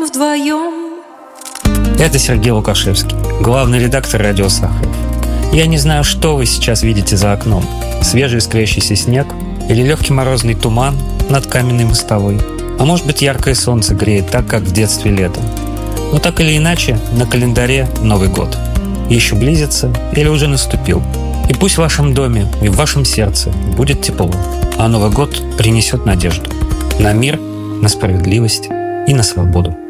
вдвоем, вдвоем. Это Сергей Лукашевский, главный редактор «Радио Сахаров». Я не знаю, что вы сейчас видите за окном. Свежий искрящийся снег или легкий морозный туман над каменной мостовой. А может быть, яркое солнце греет так, как в детстве летом. Но так или иначе, на календаре Новый год. Еще близится или уже наступил. И пусть в вашем доме и в вашем сердце будет тепло, а Новый год принесет надежду на мир, на справедливость и на свободу.